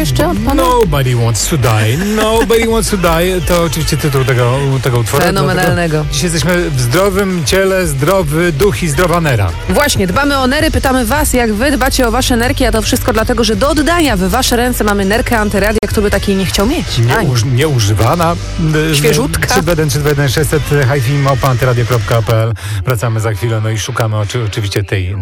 jeszcze od pana? Nobody wants to die. Nobody wants to die. To oczywiście tytuł tego utworu. Fenomenalnego. Dziś jesteśmy w zdrowym ciele, zdrowy duch i zdrowa nera. Właśnie, dbamy o nery, pytamy was, jak wy dbacie o wasze nerki, a to wszystko dlatego, że do oddania w wasze ręce mamy nerkę antyradia, kto by takiej nie chciał mieć. Nieużywana. Świeżutka. 321 600 hi-fi@antyradio.pl. Wracamy za chwilę, no i szukamy oczywiście tej